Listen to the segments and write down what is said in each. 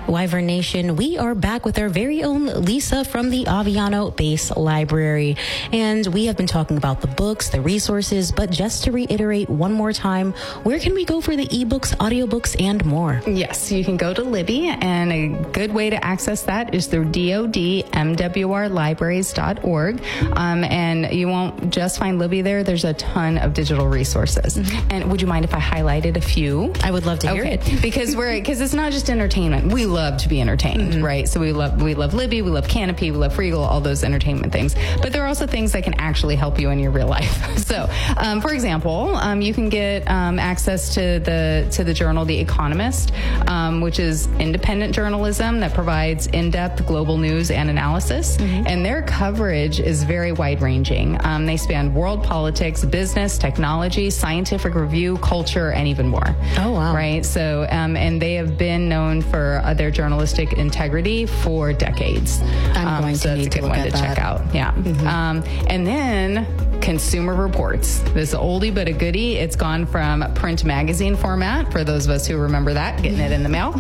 Wyvern Nation, we are back with our very own Lisa from the Aviano Base Library. And we have been talking about the books, the resources, but just to reiterate one more time, where can we go for the ebooks, audiobooks, and more? Yes, you can go to Libby, and a good way to access that is through DODMWRlibraries.org. And you won't just find Libby there. There's a ton of digital resources. Mm-hmm. And would you mind if I highlighted a few? I would love to hear it. Because it's not just entertainment. We love to be entertained, mm-hmm. right? So we love Libby, we love Canopy, we love Freegal, all those entertainment things. But there are also things that can actually help you in your real life. So, for example, you can get access to the journal The Economist, which is independent journalism that provides in-depth global news and analysis. Mm-hmm. And their coverage is very wide-ranging. They span world politics, business, technology, scientific review, culture, and even more. Oh, wow. Right? So, and they have been known for their journalistic integrity for decades. I'm going to need to look at that. Check out. Yeah. Mm-hmm. And then Consumer Reports. This oldie but a goodie. It's gone from print magazine format, for those of us who remember that, getting it in the mail,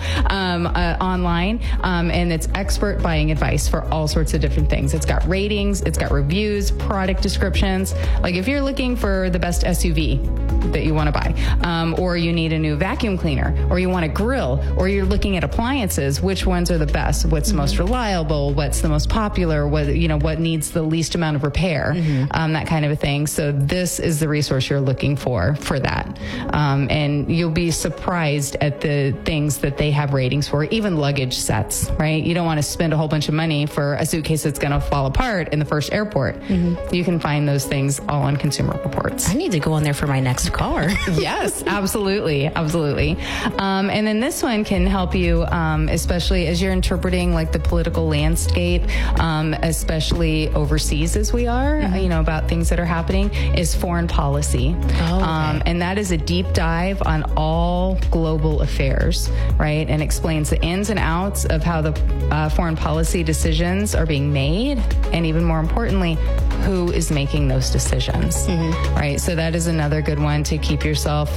online, and it's expert buying advice for all sorts of different things. It's got ratings, it's got reviews, product descriptions. Like if you're looking for the best SUV that you want to buy, or you need a new vacuum cleaner, or you want a grill, or you're looking at appliances, which ones are the best? What's the most reliable? What's the most popular? What needs the least amount of repair? That kind of a thing. So this is the resource you're looking for that. And you'll be surprised at the things that they have ratings for, even luggage sets, right? You don't want to spend a whole bunch of money for a suitcase that's going to fall apart in the first airport. You can find those things all on Consumer Reports. I need to go on there for my next car. Yes, absolutely. Absolutely. And then this one can help you, especially as you're interpreting like the political landscape, especially overseas as we are, about things that are happening, is foreign policy. Oh, okay. And that is a deep dive on all global affairs, right? And explains the ins and outs of how the foreign policy decisions are being made, and even more importantly, who is making those decisions, right? So that is another good one to keep yourself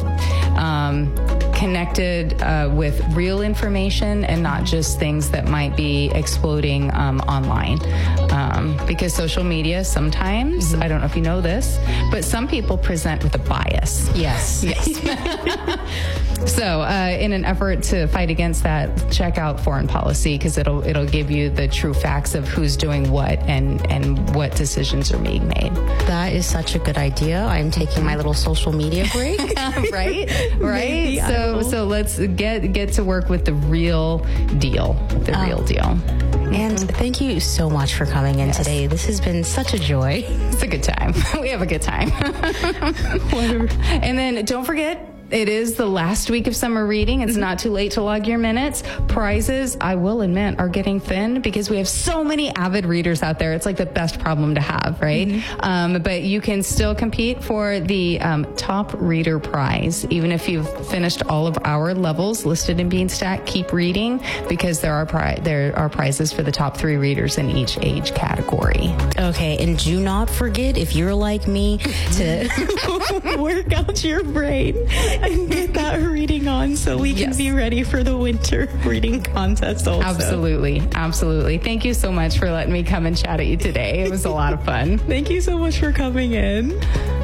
connected with real information and not just things that might be exploding online. Because social media sometimes, I don't know if you know this, but some people present with a bias. Yes. So in an effort to fight against that, check out Foreign Policy, because it'll give you the true facts of who's doing what and what decisions are being made. That is such a good idea. I'm taking my little social media break. Right. So let's get to work with the real deal. Real deal. And thank you so much for coming in today. This has been such a joy. It's a good time. We have a good time. And then don't forget, it is the last week of summer reading. It's not too late to log your minutes. Prizes, I will admit, are getting thin because we have so many avid readers out there. It's like the best problem to have, right? But you can still compete for the top reader prize. Even if you've finished all of our levels listed in Beanstack, keep reading, because there are prizes for the top 3 readers in each age category. Okay, and do not forget, if you're like me, to work out your brain and get that reading on so we can be ready for the winter reading contest also. Absolutely. Thank you so much for letting me come and chat at you today. It was a lot of fun. Thank you so much for coming in.